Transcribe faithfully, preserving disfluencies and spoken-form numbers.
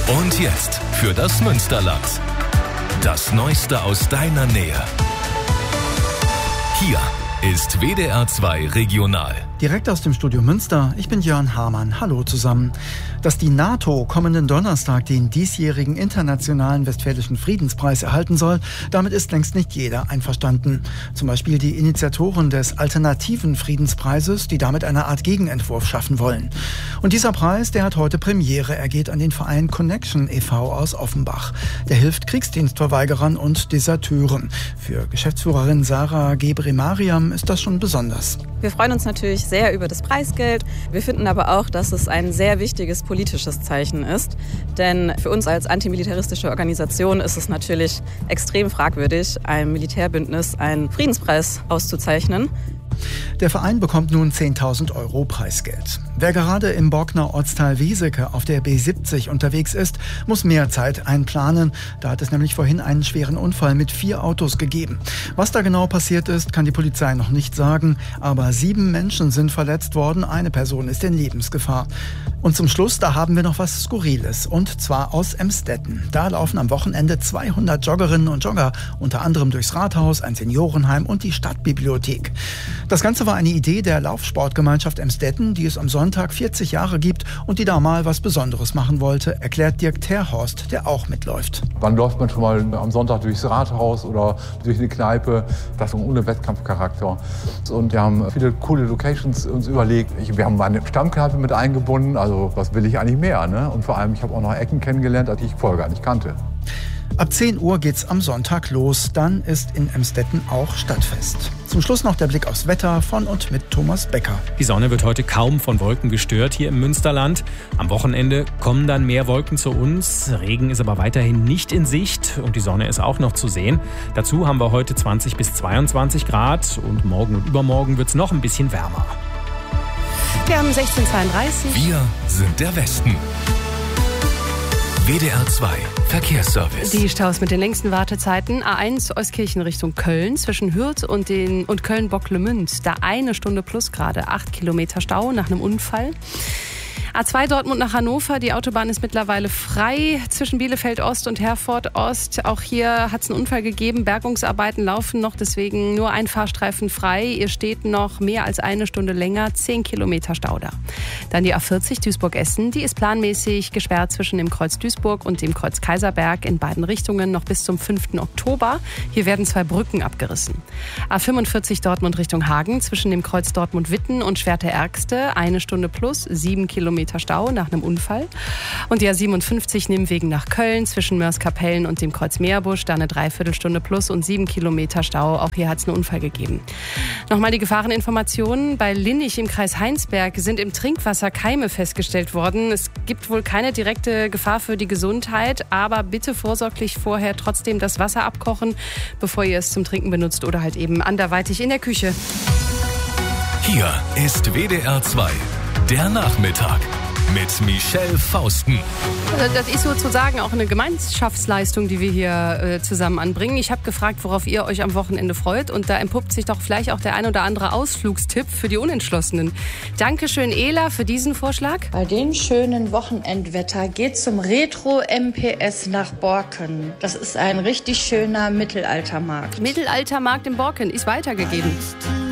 Und jetzt für das Münsterland. Das Neueste aus deiner Nähe. Hier ist W D R zwei Regional. Direkt aus dem Studio Münster, ich bin Jörn Hamann. Hallo zusammen. Dass die NATO kommenden Donnerstag den diesjährigen Internationalen Westfälischen Friedenspreis erhalten soll, damit ist längst nicht jeder einverstanden. Zum Beispiel die Initiatoren des alternativen Friedenspreises, die damit eine Art Gegenentwurf schaffen wollen. Und dieser Preis, der hat heute Premiere. Er geht an den Verein Connection e V aus Offenbach. Der hilft Kriegsdienstverweigerern und Deserteuren. Für Geschäftsführerin Sarah Gebre-Mariam ist das schon besonders. Wir freuen uns natürlich sehr über das Preisgeld. Wir finden aber auch, dass es ein sehr wichtiges politisches Zeichen ist. Denn für uns als antimilitaristische Organisation ist es natürlich extrem fragwürdig, einem Militärbündnis einen Friedenspreis auszuzeichnen. Der Verein bekommt nun zehntausend Euro Preisgeld. Wer gerade im Borkner Ortsteil Wieseke auf der B siebzig unterwegs ist, muss mehr Zeit einplanen. Da hat es nämlich vorhin einen schweren Unfall mit vier Autos gegeben. Was da genau passiert ist, kann die Polizei noch nicht sagen. Aber sieben Menschen sind verletzt worden, eine Person ist in Lebensgefahr. Und zum Schluss, da haben wir noch was Skurriles. Und zwar aus Emstetten. Da laufen am Wochenende zweihundert Joggerinnen und Jogger, unter anderem durchs Rathaus, ein Seniorenheim und die Stadtbibliothek. Das Ganze war eine Idee der Laufsportgemeinschaft Emstetten, die es am Sonntag vierzig Jahre gibt und die da mal was Besonderes machen wollte, erklärt Dirk Terhorst, der auch mitläuft. Wann läuft man schon mal am Sonntag durchs Rathaus oder durch eine Kneipe? Das ohne Wettkampfcharakter. Und wir haben viele coole Locations uns überlegt. Wir haben eine Stammkneipe mit eingebunden, also was will ich eigentlich mehr? Ne? Und vor allem, ich habe auch noch Ecken kennengelernt, die ich vorher gar nicht kannte. Ab zehn Uhr geht's am Sonntag los. Dann ist in Emstetten auch Stadtfest. Zum Schluss noch der Blick aufs Wetter von und mit Thomas Becker. Die Sonne wird heute kaum von Wolken gestört hier im Münsterland. Am Wochenende kommen dann mehr Wolken zu uns. Regen ist aber weiterhin nicht in Sicht und die Sonne ist auch noch zu sehen. Dazu haben wir heute zwanzig bis zweiundzwanzig Grad und morgen und übermorgen wird's noch ein bisschen wärmer. Wir haben sechzehn Uhr zweiunddreißig. Wir sind der Westen. W D R zwei Verkehrsservice. Die Staus mit den längsten Wartezeiten. A eins Euskirchen Richtung Köln zwischen Hürth und, den, und Köln-Bocklemünd. Da eine Stunde plus gerade. Acht Kilometer Stau nach einem Unfall. A zwei Dortmund nach Hannover, die Autobahn ist mittlerweile frei zwischen Bielefeld Ost und Herford Ost. Auch hier hat es einen Unfall gegeben, Bergungsarbeiten laufen noch, deswegen nur ein Fahrstreifen frei. Ihr steht noch mehr als eine Stunde länger, zehn Kilometer Stau da. Dann die A vierzig Duisburg-Essen, die ist planmäßig gesperrt zwischen dem Kreuz Duisburg und dem Kreuz Kaiserberg in beiden Richtungen noch bis zum fünften Oktober. Hier werden zwei Brücken abgerissen. A fünfundvierzig Dortmund Richtung Hagen zwischen dem Kreuz Dortmund-Witten und Schwerte-Ergste, eine Stunde plus, sieben Kilometer Stau nach einem Unfall. Und die A siebenundfünfzig Nimmwegen nach Köln zwischen Mörs-Kapellen und dem Kreuz Meerbusch, da eine Dreiviertelstunde plus und sieben Kilometer Stau. Auch hier hat es einen Unfall gegeben. Nochmal die Gefahreninformationen. Bei Linnich im Kreis Heinsberg sind im Trinkwasser Keime festgestellt worden. Es gibt wohl keine direkte Gefahr für die Gesundheit, aber bitte vorsorglich vorher trotzdem das Wasser abkochen, bevor ihr es zum Trinken benutzt oder halt eben anderweitig in der Küche. Hier ist W D R zwei, der Nachmittag mit Michelle Fausten. Also das ist sozusagen auch eine Gemeinschaftsleistung, die wir hier äh, zusammen anbringen. Ich habe gefragt, worauf ihr euch am Wochenende freut. Und da entpuppt sich doch vielleicht auch der ein oder andere Ausflugstipp für die Unentschlossenen. Dankeschön, Ela, für diesen Vorschlag. Bei dem schönen Wochenendwetter geht zum Retro-M P S nach Borken. Das ist ein richtig schöner Mittelaltermarkt. Mittelaltermarkt in Borken ist weitergegeben.